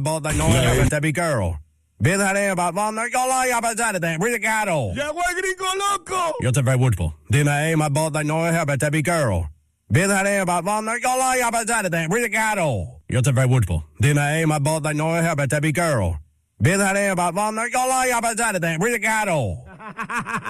Bought that noise, baby girl. Ven här bara, vad jag la jag bara där det, really gato. ¡Llegó el gringo loco! Yo te woodful. Dina my bought that noise, baby girl. Ven här bara, vad jag la jag bara där det, really gato. Yo te woodful. Dina my bought that noise, baby girl. Ven här bara, vad jag la jag bara där det, really gato.